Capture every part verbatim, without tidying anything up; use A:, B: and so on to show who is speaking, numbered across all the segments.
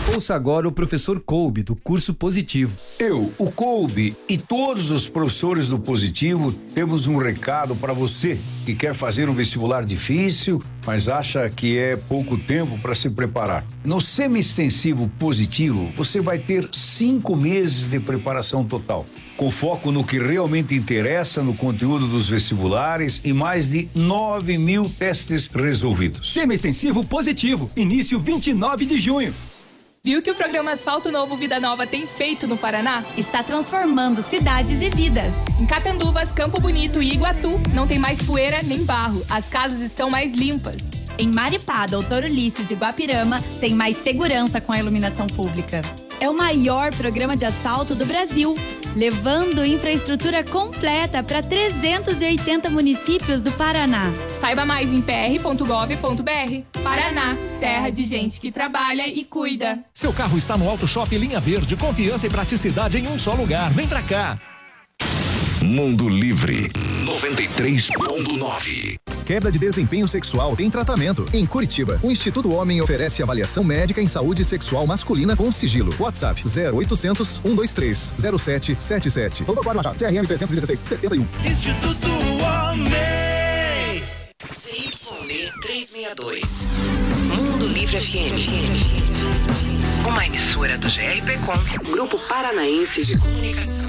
A: Ouça agora o professor Kolbe, do curso Positivo.
B: Eu, o Kolbe e todos os professores do Positivo temos um recado para você que quer fazer um vestibular difícil, mas acha que é pouco tempo para se preparar. No semi-extensivo Positivo, você vai ter cinco meses de preparação total, com foco no que realmente interessa no conteúdo dos vestibulares e mais de nove mil testes resolvidos.
A: Semi-extensivo Positivo, início vinte e nove de junho.
C: Viu o que o programa Asfalto Novo Vida Nova tem feito no Paraná?
D: Está transformando cidades e vidas.
C: Em Catanduvas, Campo Bonito e Iguatu, não tem mais poeira nem barro. As casas estão mais limpas.
D: Em Maripá, Doutor Ulisses e Guapirama, tem mais segurança com a iluminação pública. É o maior programa de asfalto do Brasil, levando infraestrutura completa para trezentos e oitenta municípios do Paraná.
C: Saiba mais em p r ponto gov ponto b r. Paraná, terra de gente que trabalha e cuida.
E: Seu carro está no Auto Shop Linha Verde, confiança e praticidade em um só lugar. Vem pra cá.
F: Mundo Livre noventa e três ponto nove.
G: Queda de desempenho sexual tem tratamento. Em Curitiba, o Instituto Homem oferece avaliação médica em saúde sexual masculina com sigilo. WhatsApp zero oitocentos, cento e vinte e três, zero sete sete sete. Código Machado, C R M trezentos e dezesseis, setenta e um.
H: Instituto Homem.
I: C Y D trezentos e sessenta e dois. Mundo Livre F M. Uma emissora do G R P Com, Grupo Paranaense de Comunicação.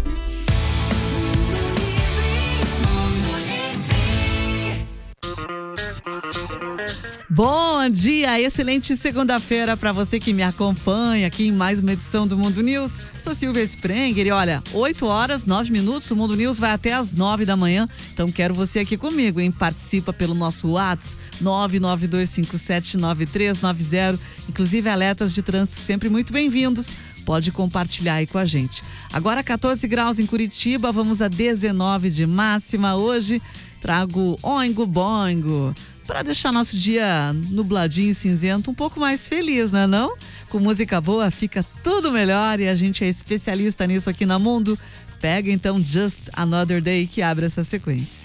J: Bom dia, excelente segunda-feira para você que me acompanha aqui em mais uma edição do Mundo News. Sou Silvia Sprenger e olha, oito horas, nove minutos, o Mundo News vai até às nove da manhã, então quero você aqui comigo, hein? Participa pelo nosso WhatsApp nove nove dois cinco sete nove três nove zero, inclusive alertas de trânsito sempre muito bem-vindos, pode compartilhar aí com a gente. Agora quatorze graus em Curitiba, vamos a dezenove de máxima, hoje trago Oingo Boingo, para deixar nosso dia nubladinho e cinzento um pouco mais feliz, né não? Com música boa fica tudo melhor e a gente é especialista nisso aqui na Mundo. Pega então Just Another Day que abre essa sequência.